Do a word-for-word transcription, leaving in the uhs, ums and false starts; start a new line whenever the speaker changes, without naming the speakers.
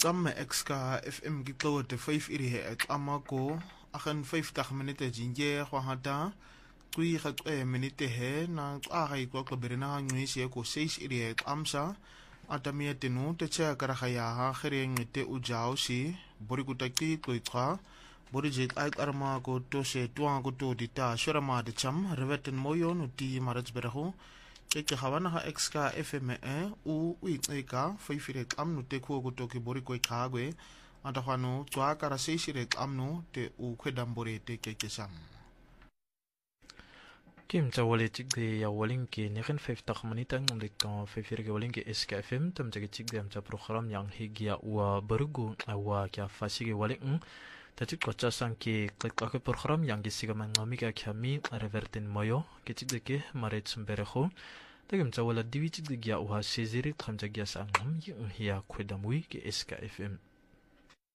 Tam X K F M gitlo de five iri he amako agen fiftig minute jinje kwahata tui ge minute he na aga ikwa berena ngisi ko six iri he amsa atamie tenu te cha karahaya ha gere ngete ujao si borikutaki toitra borijit uit arma ko to se tuang ko to dita shorama de cham reveten moyo no ti maratsberho ke hawana ha X K F M e u uika five am no te ko ko to ke boriko khagwe ata khano twa kara sesire am no te u khedambore te ke ke sam
Kim Tawalitik de Yawalinki negen vijftig minuten om de kan vijf Yawalinki S K F M tam jagetik de amta program yang higia wa barugu wa kya fasige walin tatik kocha sanki klik ke program yang gisiga mangamika kami reverten moyo ketik de ke maret sumbereho Tegem Tawala divitik de gya wa seziri tam jagya sangam yang hia kwedamui ke S K F M